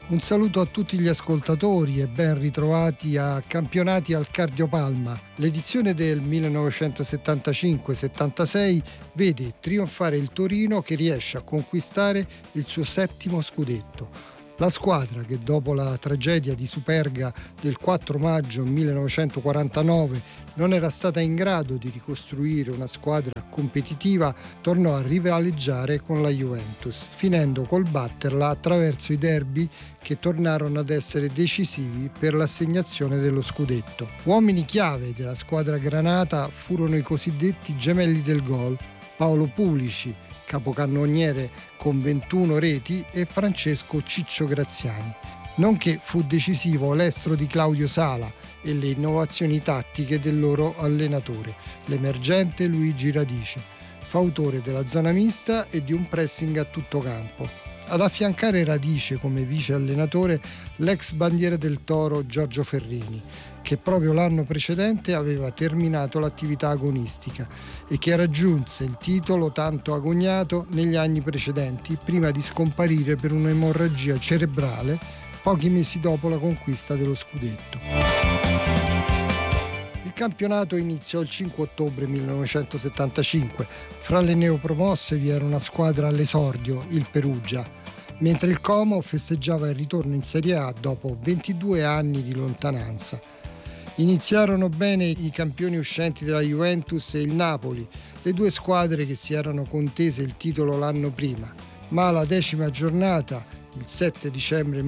Un saluto a tutti gli ascoltatori e ben ritrovati a Campionati al Cardiopalma. L'edizione del 1975-76 vede trionfare il Torino che riesce a conquistare il suo 7° scudetto. La squadra che dopo la tragedia di Superga del 4 maggio 1949 non era stata in grado di ricostruire una squadra competitiva, tornò a rivaleggiare con la Juventus, finendo col batterla attraverso i derby che tornarono ad essere decisivi per l'assegnazione dello scudetto. Uomini chiave della squadra granata furono i cosiddetti gemelli del gol, Paolo Pulici, capocannoniere con 21 reti, e Francesco Ciccio Graziani. Nonché fu decisivo l'estro di Claudio Sala e le innovazioni tattiche del loro allenatore, l'emergente Luigi Radice, fautore della zona mista e di un pressing a tutto campo. Ad affiancare Radice come vice allenatore l'ex bandiera del Toro Giorgio Ferrini, che proprio l'anno precedente aveva terminato l'attività agonistica e che raggiunse il titolo tanto agognato negli anni precedenti prima di scomparire per un'emorragia cerebrale pochi mesi dopo la conquista dello scudetto. Il campionato iniziò il 5 ottobre 1975. Fra le neopromosse vi era una squadra all'esordio, il Perugia, mentre il Como festeggiava il ritorno in Serie A dopo 22 anni di lontananza. Iniziarono bene i campioni uscenti della Juventus e il Napoli, le due squadre che si erano contese il titolo l'anno prima, ma alla 10ª giornata, il 7 dicembre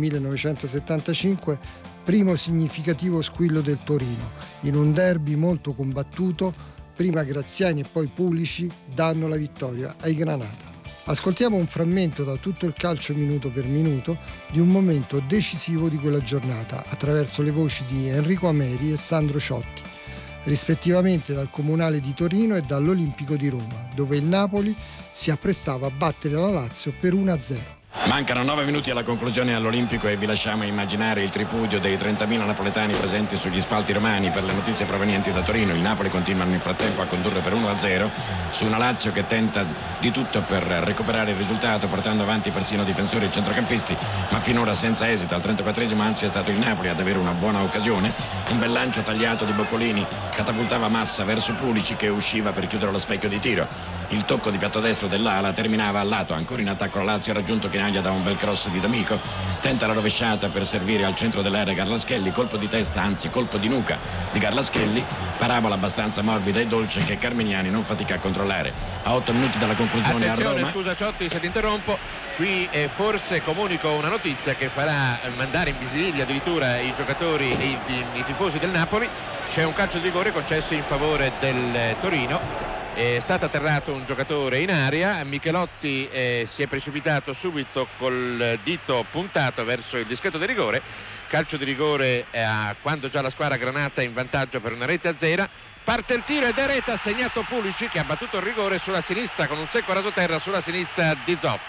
1975, primo significativo squillo del Torino, in un derby molto combattuto, prima Graziani e poi Pulici danno la vittoria ai Granata. Ascoltiamo un frammento da tutto il calcio minuto per minuto di un momento decisivo di quella giornata attraverso le voci di Enrico Ameri e Sandro Ciotti, rispettivamente dal Comunale di Torino e dall'Olimpico di Roma, dove il Napoli si apprestava a battere la Lazio per 1-0. Mancano 9 minuti alla conclusione all'Olimpico e vi lasciamo immaginare il tripudio dei 30.000 napoletani presenti sugli spalti romani per le notizie provenienti da Torino. Il Napoli continua nel frattempo a condurre per 1-0 su una Lazio che tenta di tutto per recuperare il risultato, portando avanti persino difensori e centrocampisti, ma finora senza esito. Al 34esimo anzi è stato il Napoli ad avere una buona occasione. Un bel lancio tagliato di Boccolini catapultava Massa verso Pulici che usciva per chiudere lo specchio di tiro. Il tocco di piatto destro dell'ala terminava al lato. Ancora in attacco la Lazio ha raggiunto Chinaglia da un bel cross di D'Amico, tenta la rovesciata per servire al centro dell'area Garlaschelli, colpo di testa, anzi colpo di nuca di Garlaschelli, parabola abbastanza morbida e dolce che Carmignani non fatica a controllare. A 8 minuti dalla conclusione attenzione, a Roma. scusa Ciotti se ti interrompo, qui forse comunico una notizia che farà mandare in visibilità addirittura i giocatori e i tifosi del Napoli. C'è un calcio di rigore concesso in favore del Torino. È stato atterrato un giocatore in aria, Michelotti si è precipitato subito col dito puntato verso il dischetto di rigore. Calcio di rigore quando già la squadra granata è in vantaggio per 1-0. Parte il tiro ed è rete, ha segnato Pulici che ha battuto il rigore sulla sinistra con un secco rasoterra sulla sinistra di Zoff.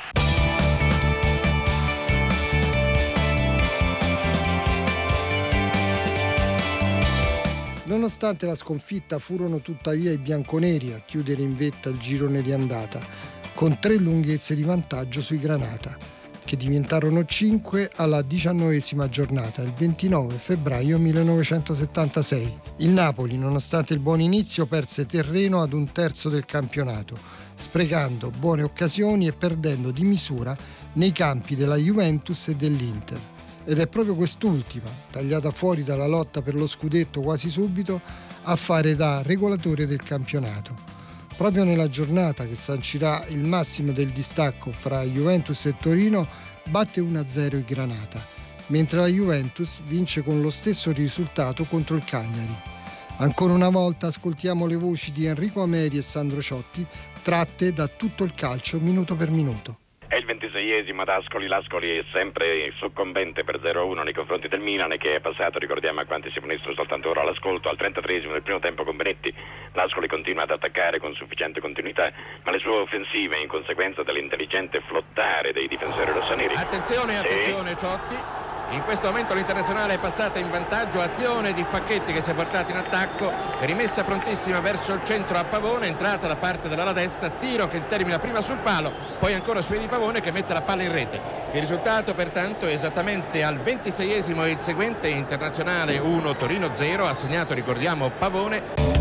Nonostante la sconfitta furono tuttavia i bianconeri a chiudere in vetta il girone di andata, con 3 lunghezze di vantaggio sui Granata, che diventarono 5 alla 19ª giornata, il 29 febbraio 1976. Il Napoli, nonostante il buon inizio, perse terreno ad 1/3 del campionato, sprecando buone occasioni e perdendo di misura nei campi della Juventus e dell'Inter. Ed è proprio quest'ultima, tagliata fuori dalla lotta per lo scudetto quasi subito, a fare da regolatore del campionato. Proprio nella giornata che sancirà il massimo del distacco fra Juventus e Torino, batte 1-0 il Granata, mentre la Juventus vince con lo stesso risultato contro il Cagliari. Ancora una volta ascoltiamo le voci di Enrico Ameri e Sandro Ciotti, tratte da tutto il calcio minuto per minuto. È il 26esimo ad Ascoli, l'Ascoli è sempre soccombente per 0-1 nei confronti del Milan che è passato, ricordiamo a quanti si ponessero soltanto ora all'ascolto, al 33esimo del primo tempo con Benetti. L'Ascoli continua ad attaccare con sufficiente continuità, ma le sue offensive in conseguenza dell'intelligente flottare dei difensori rossoneri. Attenzione Ciotti, In questo momento l'Internazionale è passata in vantaggio, azione di Facchetti che si è portato in attacco, rimessa prontissima verso il centro a Pavone, entrata da parte dell'ala destra, tiro che termina prima sul palo, poi ancora su Edi Pavone che mette la palla in rete. Il risultato pertanto è esattamente al 26esimo il seguente, Internazionale 1 Torino 0, ha segnato, ricordiamo, Pavone.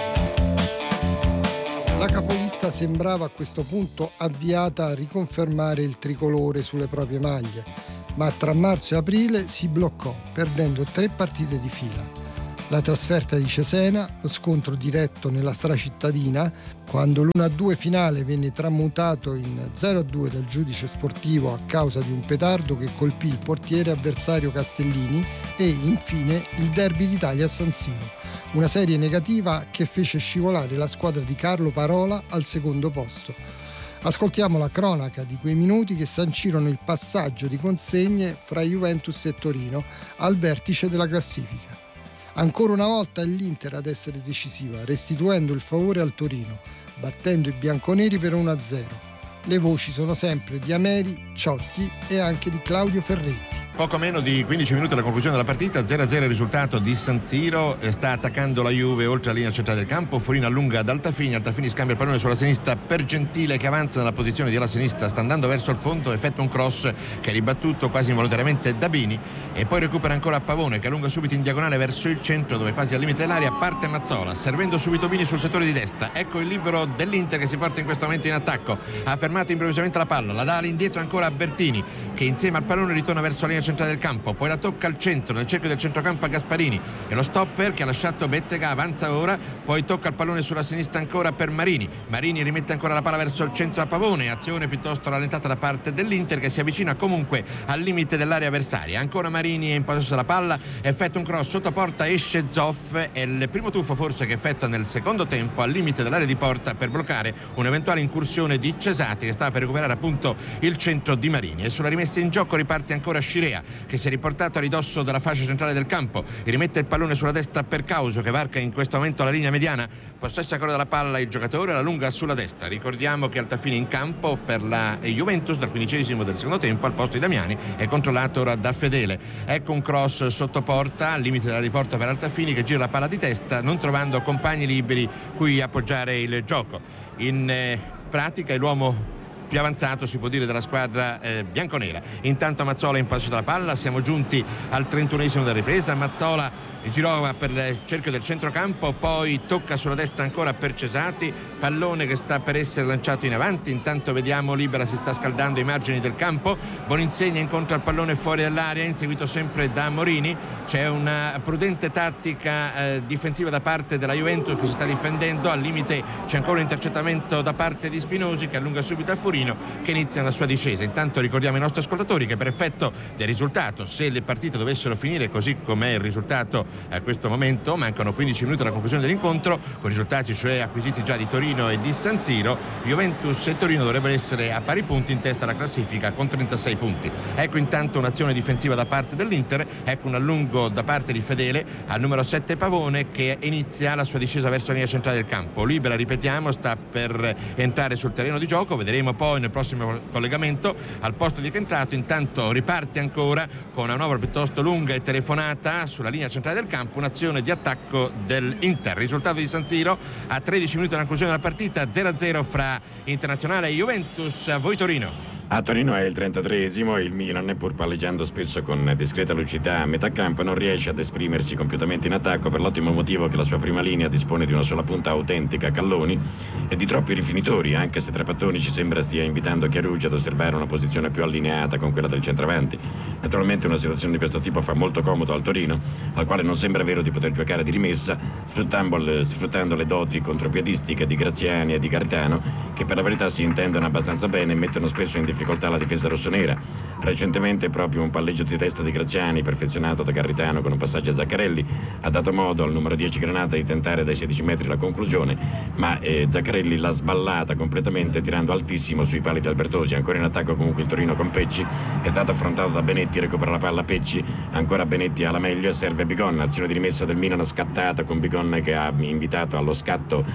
La capolista sembrava a questo punto avviata a riconfermare il tricolore sulle proprie maglie, ma tra marzo e aprile si bloccò, perdendo 3 partite di fila. La trasferta di Cesena, lo scontro diretto nella stracittadina, quando l'1-2 finale venne tramutato in 0-2 dal giudice sportivo a causa di un petardo che colpì il portiere avversario Castellini, e infine il derby d'Italia a San Siro. Una serie negativa che fece scivolare la squadra di Carlo Parola al secondo posto. Ascoltiamo la cronaca di quei minuti che sancirono il passaggio di consegne fra Juventus e Torino al vertice della classifica. Ancora una volta è l'Inter ad essere decisiva, restituendo il favore al Torino, battendo i bianconeri per 1-0. Le voci sono sempre di Ameri, Ciotti e anche di Claudio Ferretti. Poco meno di 15 minuti alla conclusione della partita, 0-0 il risultato di San Siro, sta attaccando la Juve oltre la linea centrale del campo, Forino allunga ad Altafini scambia il pallone sulla sinistra per Gentile che avanza nella posizione di ala sinistra, sta andando verso il fondo, effettua un cross che è ribattuto quasi involontariamente da Bini e poi recupera ancora Pavone che allunga subito in diagonale verso il centro dove quasi al limite dell'area parte Mazzola, servendo subito Bini sul settore di destra. Ecco il libero dell'Inter che si porta in questo momento in attacco, ha fermato improvvisamente la palla, la dà all'indietro ancora a Bertini che insieme al pallone ritorna verso la linea centrale del campo, poi la tocca al centro, nel cerchio del centrocampo a Gasparini e lo stopper che ha lasciato Bettega avanza ora, poi tocca il pallone sulla sinistra ancora per Marini rimette ancora la palla verso il centro a Pavone, azione piuttosto rallentata da parte dell'Inter che si avvicina comunque al limite dell'area avversaria. Ancora Marini è in possesso della palla, effettua un cross sotto porta, esce Zoff, è il primo tuffo forse che effettua nel secondo tempo al limite dell'area di porta per bloccare un'eventuale incursione di Cesati che stava per recuperare appunto il centro di Marini. E sulla rimessa in gioco riparte ancora Scirea che si è riportato a ridosso della fascia centrale del campo, rimette il pallone sulla destra per Causo che varca in questo momento la linea mediana, possessa ancora della palla il giocatore, la lunga sulla destra. Ricordiamo che Altafini in campo per la Juventus dal 15esimo del secondo tempo al posto di Damiani, è controllato ora da Fedele. Ecco un cross sotto porta al limite della riporta per Altafini che gira la palla di testa non trovando compagni liberi cui appoggiare il gioco. In pratica è l'uomo più avanzato si può dire della squadra bianconera. Intanto Mazzola in possesso della palla, siamo giunti al 31esimo della ripresa, Mazzola girò per il cerchio del centrocampo, poi tocca sulla destra ancora per Cesati, pallone che sta per essere lanciato in avanti, intanto vediamo Libera si sta scaldando ai margini del campo, Boninsegna incontra il pallone fuori dall'area inseguito sempre da Morini, c'è una prudente tattica difensiva da parte della Juventus che si sta difendendo, al limite c'è ancora un intercettamento da parte di Spinosi che allunga subito a Forino che inizia la sua discesa. Intanto ricordiamo ai nostri ascoltatori che per effetto del risultato, se le partite dovessero finire così com'è il risultato a questo momento, mancano 15 minuti alla conclusione dell'incontro, con risultati cioè acquisiti già di Torino e di San Siro, Juventus e Torino dovrebbero essere a pari punti in testa alla classifica con 36 punti. Ecco intanto un'azione difensiva da parte dell'Inter, ecco un allungo da parte di Fedele al numero 7 Pavone che inizia la sua discesa verso la linea centrale del campo. Libera, ripetiamo, sta per entrare sul terreno di gioco, vedremo poi nel prossimo collegamento al posto di che è entrato. Intanto riparte ancora con una manovra piuttosto lunga e telefonata sulla linea centrale del campo, un'azione di attacco dell'Inter. Risultato di San Siro a 13 minuti dalla conclusione della partita, 0-0 fra Internazionale e Juventus. A voi Torino. A Torino è il 33esimo e il Milan, pur palleggiando spesso con discreta lucidità a metà campo, non riesce ad esprimersi compiutamente in attacco per l'ottimo motivo che la sua prima linea dispone di una sola punta autentica, Calloni, e di troppi rifinitori, anche se Trapattoni ci sembra stia invitando Chiarucci ad osservare una posizione più allineata con quella del centravanti. Naturalmente una situazione di questo tipo fa molto comodo al Torino, al quale non sembra vero di poter giocare di rimessa, sfruttando le doti contropiedistiche di Graziani e di Garitano, che per la verità si intendono abbastanza bene e mettono spesso in difficoltà la difesa rossonera. Recentemente proprio un palleggio di testa di Graziani, perfezionato da Garritano con un passaggio a Zaccarelli, ha dato modo al numero 10 Granata di tentare dai 16 metri la conclusione, ma Zaccarelli l'ha sballata completamente tirando altissimo sui pali di Albertosi. Ancora in attacco comunque il Torino con Pecci, è stato affrontato da Benetti, recupera la palla Pecci, ancora Benetti alla meglio e serve Bigon, azione di rimessa del Milan scattata con Bigon che ha invitato allo scatto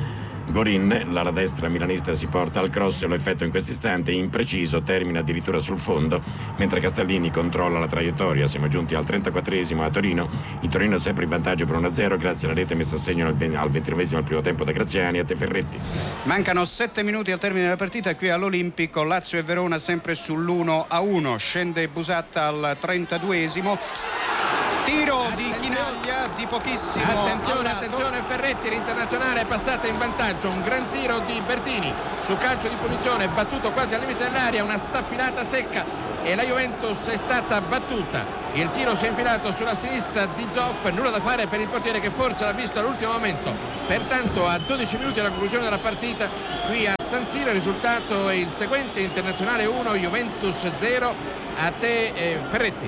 Gorin, l'ala destra milanista, si porta al cross e lo effettua in questo istante impreciso, termina addirittura sul fondo, mentre Castellini controlla la traiettoria. Siamo giunti al 34esimo a Torino. Il Torino è sempre in vantaggio per 1-0 grazie alla rete messa a segno al 29esimo al primo tempo da Graziani. A te Ferretti. Mancano 7 minuti al termine della partita qui all'Olimpico. Lazio e Verona sempre sull'1-1. Scende Busatta al 32esimo. Tiro di Chinaglia di pochissimo. Attenzione Ferretti, l'internazionale è passato in vantaggio. Un gran tiro di Bertini su calcio di punizione, battuto quasi al limite dell'area, una staffilata secca e la Juventus è stata battuta. Il tiro si è infilato sulla sinistra di Zoff, nulla da fare per il portiere che forse l'ha visto all'ultimo momento. Pertanto a 12 minuti dalla conclusione della partita qui a San Siro il risultato è il seguente: Internazionale 1, Juventus 0. A te Ferretti.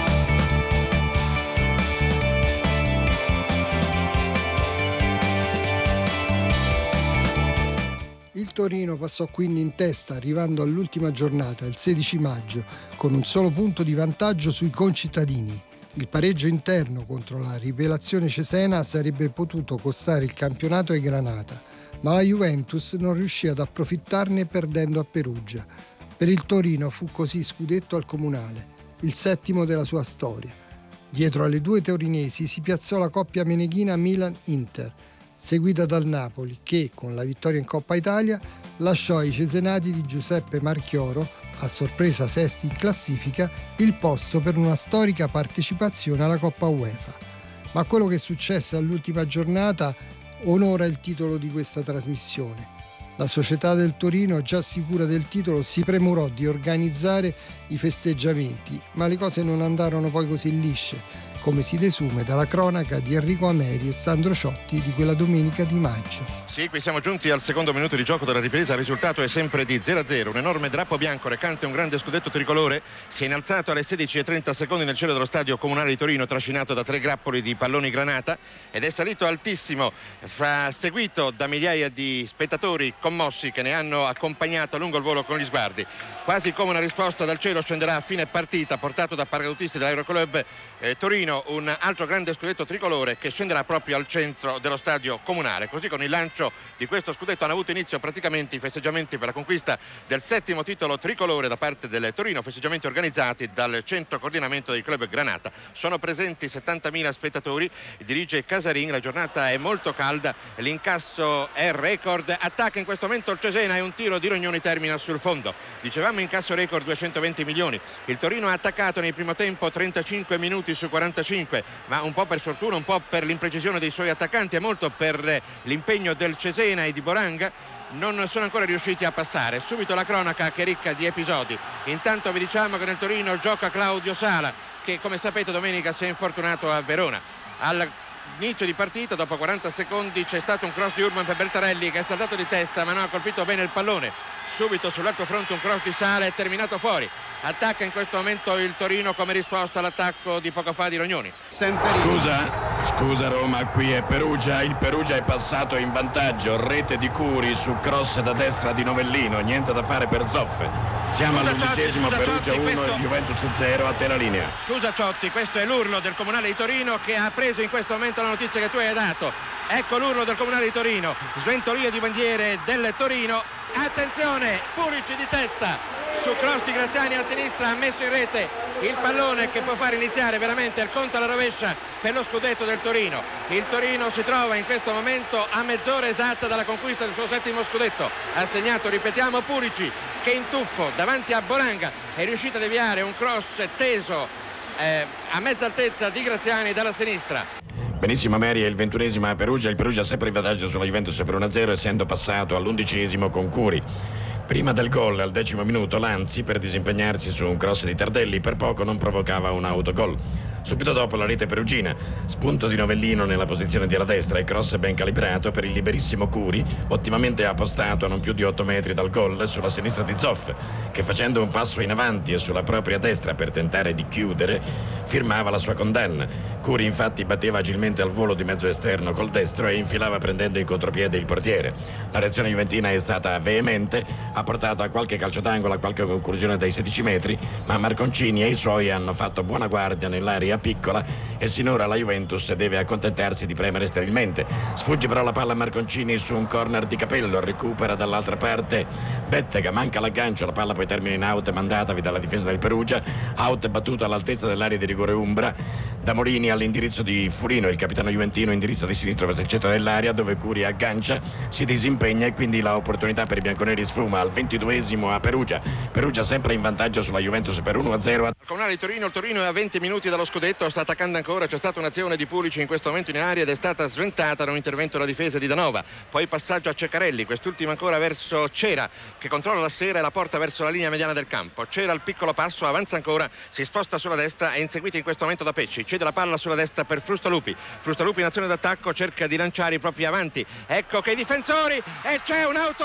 Il Torino passò quindi in testa arrivando all'ultima giornata, il 16 maggio, con un solo punto di vantaggio sui concittadini. Il pareggio interno contro la rivelazione cesena sarebbe potuto costare il campionato ai Granata, ma la Juventus non riuscì ad approfittarne perdendo a Perugia. Per il Torino fu così scudetto al Comunale, il 7° della sua storia. Dietro alle due torinesi si piazzò la coppia meneghina Milan-Inter, seguita dal Napoli che, con la vittoria in Coppa Italia, lasciò ai cesenati di Giuseppe Marchioro, a sorpresa sesti in classifica, il posto per una storica partecipazione alla Coppa UEFA. Ma quello che successe all'ultima giornata onora il titolo di questa trasmissione. La società del Torino, già sicura del titolo, si premurò di organizzare i festeggiamenti, ma le cose non andarono poi così lisce, come si desume dalla cronaca di Enrico Ameri e Sandro Ciotti di quella domenica di maggio. Sì, qui siamo giunti al secondo minuto di gioco della ripresa, il risultato è sempre di 0-0, un enorme drappo bianco recante un grande scudetto tricolore si è innalzato alle 16:30 nel cielo dello stadio comunale di Torino, trascinato da 3 grappoli di palloni granata ed è salito altissimo, seguito da migliaia di spettatori commossi che ne hanno accompagnato lungo il volo con gli sguardi. Quasi come una risposta dal cielo scenderà a fine partita, portato da paracadutisti dell'Aeroclub Torino, un altro grande scudetto tricolore che scenderà proprio al centro dello stadio comunale. Così con il lancio di questo scudetto hanno avuto inizio praticamente i festeggiamenti per la conquista del 7° titolo tricolore da parte del Torino, festeggiamenti organizzati dal centro coordinamento del club Granata. Sono presenti 70.000 spettatori, dirige Casarin, la giornata è molto calda, l'incasso è record, attacca in questo momento il Cesena e un tiro di Rognoni termina sul fondo. Dicevamo incasso record 220 milioni, il Torino ha attaccato nel primo tempo 35 minuti su 45, ma un po' per sfortuna, un po' per l'imprecisione dei suoi attaccanti e molto per l'impegno del Cesena e di Boranga non sono ancora riusciti a passare. Subito la cronaca che è ricca di episodi. Intanto vi diciamo che nel Torino gioca Claudio Sala che, come sapete, domenica si è infortunato a Verona. All'inizio di partita, dopo 40 secondi, c'è stato un cross di Urban per Bertarelli che è saltato di testa ma non ha colpito bene il pallone. Subito sull'altro fronte un cross di Sala è terminato fuori. Attacca in questo momento il Torino come risposta all'attacco di poco fa di Rognoni. Scusa Roma, qui è Perugia, il Perugia è passato in vantaggio, rete di Curi su cross da destra di Novellino, niente da fare per Zoffe. Siamo all'11esimo, Perugia 1 e Juventus 0, a te la linea. Scusa Ciotti, questo è l'urlo del Comunale di Torino che ha preso in questo momento la notizia che tu hai dato. Ecco l'urlo del Comunale di Torino, sventolio di bandiere del Torino. Attenzione, Purici di testa su cross di Graziani a sinistra, ha messo in rete il pallone che può far iniziare veramente il conto alla rovescia per lo scudetto del Torino. Il Torino si trova in questo momento a mezz'ora esatta dalla conquista del suo 7° scudetto. Ha segnato, ripetiamo, Purici che in tuffo davanti a Boranga è riuscito a deviare un cross teso a mezza altezza di Graziani dalla sinistra. Benissimo Meri, è il 21esimo a Perugia, il Perugia sempre in vantaggio sulla Juventus per 1-0 essendo passato all'11esimo con Curi. Prima del gol al 10° minuto Lanzi, per disimpegnarsi su un cross di Tardelli, per poco non provocava un autogol. Subito dopo la rete perugina, spunto di Novellino nella posizione di ala destra e cross ben calibrato per il liberissimo Curi, ottimamente appostato a non più di 8 metri dal gol sulla sinistra di Zoff, che facendo un passo in avanti e sulla propria destra per tentare di chiudere, firmava la sua condanna. Curi infatti batteva agilmente al volo di mezzo esterno col destro e infilava prendendo in contropiede il portiere. La reazione juventina è stata veemente, ha portato a qualche calcio d'angolo, a qualche conclusione dai 16 metri, ma Marconcini e i suoi hanno fatto buona guardia nell'area linea piccola e sinora la Juventus deve accontentarsi di premere sterilmente. Sfugge però la palla a Marconcini su un corner di Capello, recupera dall'altra parte Bettega, manca l'aggancio, la palla poi termina in out mandatavi dalla difesa del Perugia, out battuto all'altezza dell'area di rigore umbra da Morini all'indirizzo di Furino, il capitano juventino indirizza di sinistro verso il centro dell'area dove Curi aggancia, si disimpegna e quindi l'opportunità per i bianconeri sfuma al 22esimo a Perugia. Perugia sempre in vantaggio sulla Juventus per 1-0. Comunale di Torino, il Torino è a 20 minuti dallo scudetto, sta attaccando ancora, c'è stata un'azione di Pulici in questo momento in area ed è stata sventata da un intervento della difesa di Danova, poi passaggio a Ceccarelli, quest'ultimo ancora verso Cera che controlla la sera e la porta verso la linea mediana del campo. Cera al piccolo passo, avanza ancora, si sposta sulla destra, è inseguito in questo momento da Pecci, cede la palla sulla destra per Frustalupi in azione d'attacco, cerca di lanciare i propri avanti, ecco che i difensori e c'è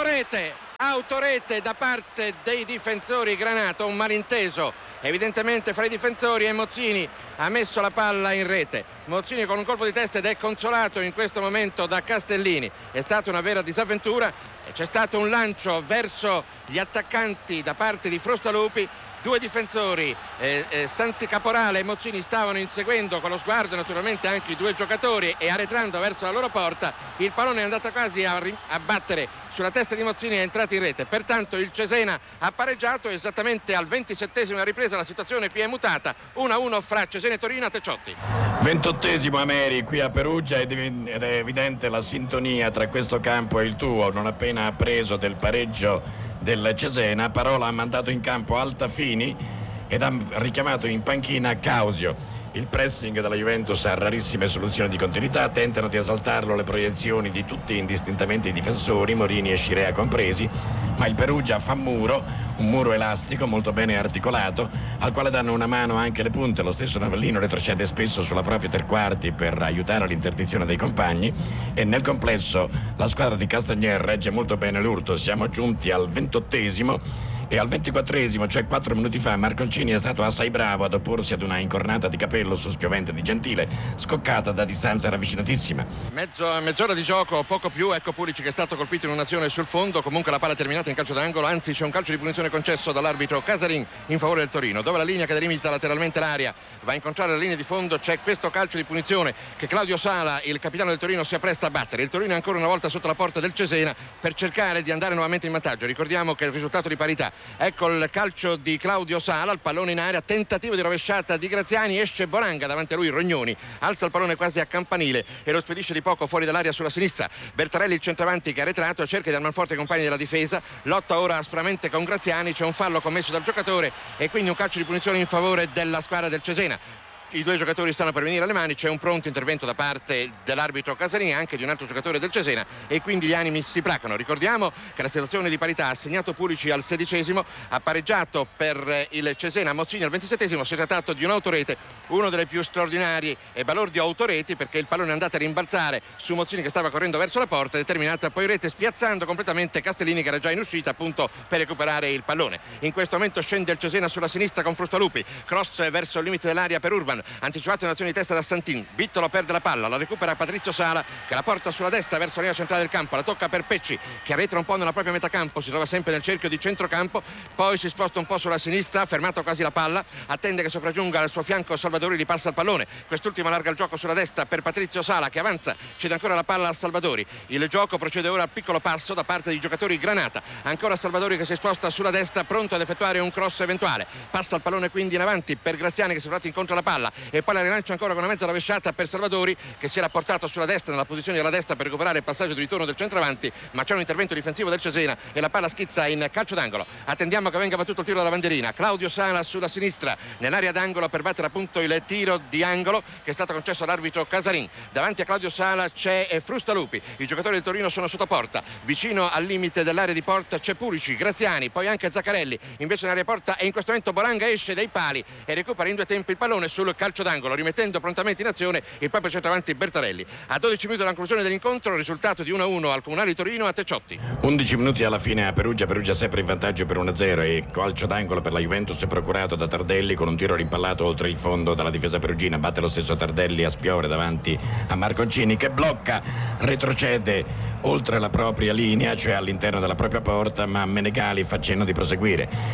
un'autorete da parte dei difensori Granato, un malinteso evidentemente fra i difensori e Mozzini ha messo la palla in rete. Mozzini con un colpo di testa ed è consolato in questo momento da Castellini. È stata una vera disavventura e c'è stato un lancio verso gli attaccanti da parte di Frustalupi. Due difensori, Santi Caporale e Mozzini, stavano inseguendo con lo sguardo naturalmente anche i due giocatori e arretrando verso la loro porta. Il pallone è andato quasi a battere sulla testa di Mozzini e è entrato in rete. Pertanto il Cesena ha pareggiato esattamente al 27esimo ripresa. La situazione qui è mutata, 1-1 fra Cesena e Torino a Tecciotti. 28esimo Ameri qui a Perugia ed è evidente la sintonia tra questo campo e il tuo. Non appena appreso del pareggio del Cesena, Parola ha mandato in campo Altafini ed ha richiamato in panchina Causio. Il pressing della Juventus ha rarissime soluzioni di continuità, tentano di esaltarlo le proiezioni di tutti indistintamente i difensori, Morini e Scirea compresi, ma il Perugia fa un muro elastico molto bene articolato, al quale danno una mano anche le punte. Lo stesso Navellino retrocede spesso sulla propria tre quarti per aiutare all'interdizione dei compagni e nel complesso la squadra di Castagnier regge molto bene l'urto. Siamo giunti al 28esimo e al 24esimo, cioè 4 minuti fa, Marconcini è stato assai bravo ad opporsi ad una incornata di Capello su spiovente di Gentile, scoccata da distanza ravvicinatissima. Mezz'ora di gioco, poco più, ecco Pulici che è stato colpito in un'azione sul fondo, comunque la palla è terminata in calcio d'angolo, anzi c'è un calcio di punizione concesso dall'arbitro Casarin in favore del Torino, dove la linea che delimita lateralmente l'area va a incontrare la linea di fondo, c'è questo calcio di punizione che Claudio Sala, il capitano del Torino, si appresta a battere. Il Torino è ancora una volta sotto la porta del Cesena per cercare di andare nuovamente in vantaggio. Ricordiamo che il risultato di parità. Ecco il calcio di Claudio Sala, il pallone in area, tentativo di rovesciata di Graziani, esce Boranga, davanti a lui Rognoni, alza il pallone quasi a campanile e lo spedisce di poco fuori dall'area sulla sinistra. Bertarelli, il centravanti che è arretrato, cerca di dar manforte ai compagni della difesa, lotta ora aspramente con Graziani, c'è un fallo commesso dal giocatore e quindi un calcio di punizione in favore della squadra del Cesena. I due giocatori stanno per venire alle mani, c'è un pronto intervento da parte dell'arbitro Casarini e anche di un altro giocatore del Cesena e quindi gli animi si placano. Ricordiamo che la situazione di parità ha segnato Pulici al 16esimo, ha pareggiato per il Cesena Mozzini al 27esimo, si è trattato di un'autorete, uno delle più straordinarie e balordi autoreti perché il pallone è andato a rimbalzare su Mozzini che stava correndo verso la porta, determinata poi rete spiazzando completamente Castellini che era già in uscita appunto per recuperare il pallone. In questo momento scende il Cesena sulla sinistra con Frustalupi, cross verso il limite dell'area per Urban, anticipato in azione di testa da Santin, Bittolo perde la palla, la recupera Patrizio Sala che la porta sulla destra verso la linea centrale del campo, la tocca per Pecci che arretra un po' nella propria metà campo, si trova sempre nel cerchio di centrocampo, poi si sposta un po' sulla sinistra, fermato quasi la palla, attende che sopraggiunga al suo fianco Salvadori, gli passa il pallone, quest'ultimo allarga il gioco sulla destra per Patrizio Sala che avanza, cede ancora la palla a Salvadori, il gioco procede ora a piccolo passo da parte dei giocatori Granata, ancora Salvadori che si sposta sulla destra pronto ad effettuare un cross eventuale, passa il pallone quindi in avanti per Graziani che si è trovato incontro alla palla e poi la rilancia ancora con una mezza rovesciata per Salvadori che si era portato sulla destra nella posizione della destra per recuperare il passaggio di ritorno del centravanti, ma c'è un intervento difensivo del Cesena e la palla schizza in calcio d'angolo. Attendiamo che venga battuto il tiro dalla bandierina. Claudio Sala sulla sinistra nell'area d'angolo per battere appunto il tiro di angolo che è stato concesso all'arbitro Casarin. Davanti a Claudio Sala c'è Frustalupi, i giocatori del Torino sono sotto porta, vicino al limite dell'area di porta c'è Pulici, Graziani, poi anche Zaccarelli, invece nell'area porta e in questo momento Boranga esce dai pali e recupera in due tempi il pallone sul calcio d'angolo, rimettendo prontamente in azione il proprio centravanti Bertarelli. A 12 minuti dalla conclusione dell'incontro, risultato di 1-1 al Comunale di Torino a Tecciotti. 11 minuti alla fine a Perugia sempre in vantaggio per 1-0 e calcio d'angolo per la Juventus procurato da Tardelli con un tiro rimpallato oltre il fondo dalla difesa perugina, batte lo stesso Tardelli a spiovere davanti a Marconcini che blocca, retrocede oltre la propria linea, cioè all'interno della propria porta, ma Menegali fa cenno di proseguire.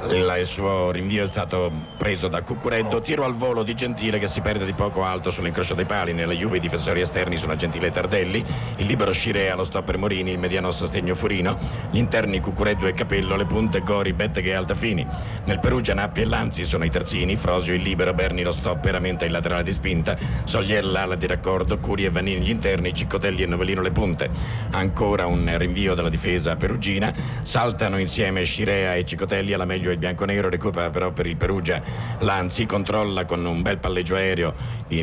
Il suo rinvio è stato preso da Cuccureddo, tiro al volo di Gentile che si perde di poco alto sull'incrocio dei pali. Nella Juve i difensori esterni sono Gentile e Tardelli, il libero Scirea, lo stopper Morini, il mediano a sostegno Furino, gli interni Cuccureddo e Capello, le punte Gori, Betteghe e Altafini. Nel Perugia Nappi e Lanzi sono i terzini, Frosio il libero, Berni lo stopper, Amenta il laterale di spinta, Solier l'ala di raccordo, Curi e Vannini gli interni, Ciccotelli e Novellino le punte. Ancora un rinvio della difesa perugina, saltano insieme Scirea e Ciccotelli, alla meglio il bianconero, recupera però per il Perugia Lanzi, controlla con un bel palleggio aereo